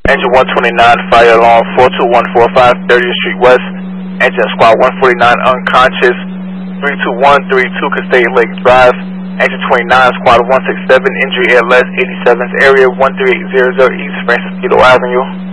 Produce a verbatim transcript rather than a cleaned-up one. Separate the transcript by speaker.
Speaker 1: Engine one twenty-nine, fire alarm four two one four five, thirtieth Street West. Engine squad one forty-nine, unconscious. three two one three two, Castaic Lake Drive. Engine twenty-nine, squad one sixty-seven, injury air less, eighty-seventh area, one three eight zero zero East Francis Avenue.